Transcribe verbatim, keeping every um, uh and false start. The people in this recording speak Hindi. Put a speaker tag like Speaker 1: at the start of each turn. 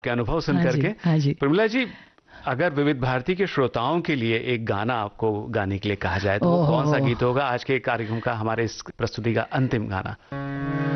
Speaker 1: आपके अनुभव सुन
Speaker 2: हाँ जी,
Speaker 1: करके।
Speaker 2: हाँ जी।
Speaker 1: प्रमिला जी, अगर विविध भारती के श्रोताओं के लिए एक गाना आपको गाने के लिए कहा जाए तो वो कौन सा गीत होगा आज के कार्यक्रम का, हमारे इस प्रस्तुति का अंतिम गाना?